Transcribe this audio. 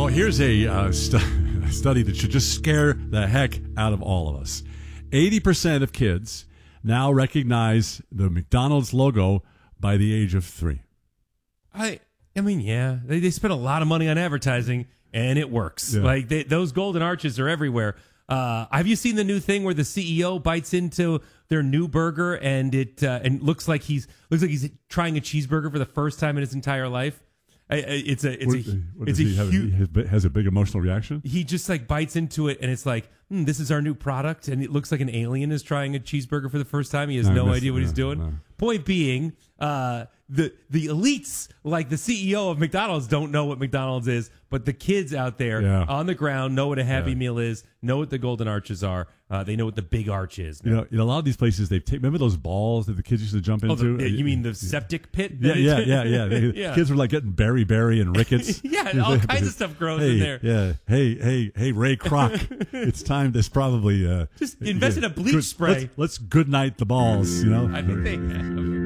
Well, here's a study that should just scare the heck out of all of us. 80% of kids now recognize the McDonald's logo by the age of 3. I mean, yeah, they spend a lot of money on advertising, and it works. Yeah. Like those golden arches are everywhere. Have you seen the new thing where the CEO bites into their new burger and it and looks like he's trying a cheeseburger for the first time in his entire life? He has a big emotional reaction. He just like bites into it and it's like, this is our new product, and it looks like an alien is trying a cheeseburger for the first time. He has no idea what he's doing. No. Point being, the elites, like the CEO of McDonald's, don't know what McDonald's is, but the kids out there on the ground know what a Happy Meal is, know what the golden arches are. They know what the big arch is. You know, a lot of these places, remember those balls that the kids used to jump into? You mean the septic pit? Yeah. Kids were like getting beriberi and rickets. All kinds of stuff grows in there. Yeah. Hey, Ray Kroc. It's time to probably just invest in a bleach spray. Let's good night the balls, you know? I think they have.